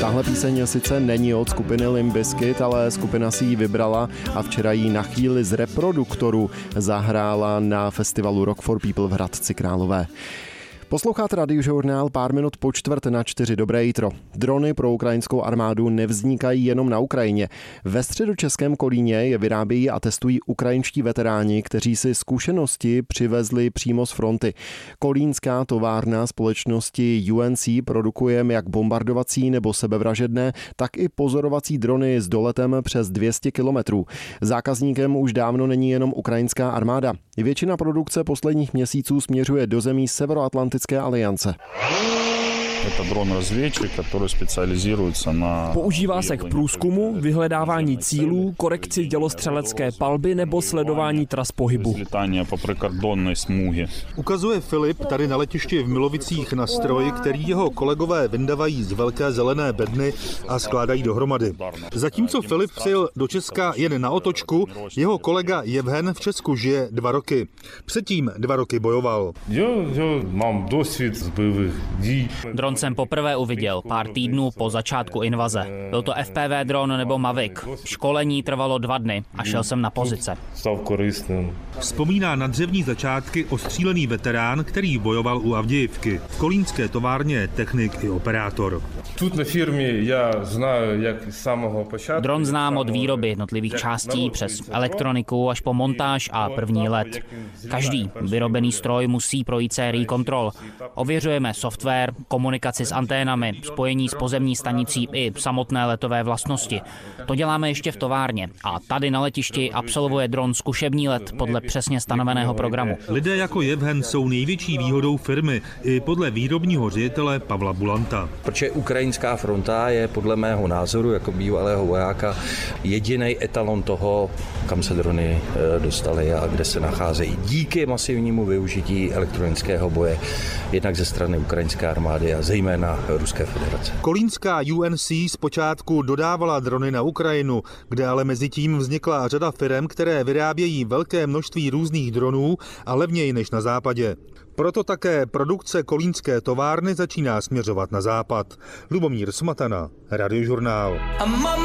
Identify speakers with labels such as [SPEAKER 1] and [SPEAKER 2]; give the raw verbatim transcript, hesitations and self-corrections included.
[SPEAKER 1] Tahle píseň sice není od skupiny Limp Bizkit, ale skupina si ji vybrala a včera ji na chvíli z reproduktoru zahrála na festivalu Rock for People v Hradci Králové. Posloucháte Radiožurnál pár minut po čtvrt na čtyři. Dobré jitro. Drony pro ukrajinskou armádu nevznikají jenom na Ukrajině. Ve středočeském Kolíně je vyrábějí a testují ukrajinští veteráni, kteří si zkušenosti přivezli přímo z fronty. Kolínská továrna společnosti U N C produkuje jak bombardovací nebo sebevražedné, tak i pozorovací drony s doletem přes dvě stě kilometrů. Zákazníkem už dávno není jenom ukrajinská armáda. Většina produkce posledních měsíců směřuje do zemí Severoatlantické aliance.
[SPEAKER 2] Používá se k průzkumu, vyhledávání cílů, korekci dělostřelecké palby nebo sledování tras pohybu.
[SPEAKER 3] Ukazuje Filip tady na letišti v Milovicích na stroj, který jeho kolegové vyndavají z velké zelené bedny a skládají dohromady. Zatímco Filip přijel do Česka jen na otočku, jeho kolega Jevhen v Česku žije dva roky. Předtím dva roky bojoval.
[SPEAKER 4] Jo, jo, mám dosvěd z bojových dí.
[SPEAKER 5] Dron jsem poprvé uviděl pár týdnů po začátku invaze. Byl to F P V dron nebo Mavic. Školení trvalo dva dny a šel jsem na pozice.
[SPEAKER 3] Vzpomíná na dřevní začátky ostřílený veterán, který bojoval u Avdějivky. V kolínské továrně technik i operátor.
[SPEAKER 4] Тут на фірмі я знаю, як з самого початку.
[SPEAKER 5] Dron znám od výroby jednotlivých částí přes elektroniku až po montáž a první let. Každý vyrobený stroj musí projít sérii kontrol. Ověřujeme software, komunikaci s anténami, spojení s pozemní stanicí i samotné letové vlastnosti. To děláme ještě v továrně a tady na letišti absolvuje dron zkušební let podle přesně stanoveného programu.
[SPEAKER 3] Lidé jako Jevhen jsou největší výhodou firmy i podle výrobního ředitele Pavla Bulanta.
[SPEAKER 6] Protože Ukrajinská fronta je podle mého názoru jako bývalého vojáka jediný etalon toho, kam se drony dostaly a kde se nacházejí. Díky masivnímu využití elektronického boje jednak ze strany ukrajinské armády a zejména Ruské federace.
[SPEAKER 3] Kolínská U N C zpočátku dodávala drony na Ukrajinu, kde ale mezi tím vznikla řada firem, které vyrábějí velké množství různých dronů a levněji než na západě. Proto také produkce kolínské továrny začíná směřovat na západ. Lubomír Smatana, Radiožurnál.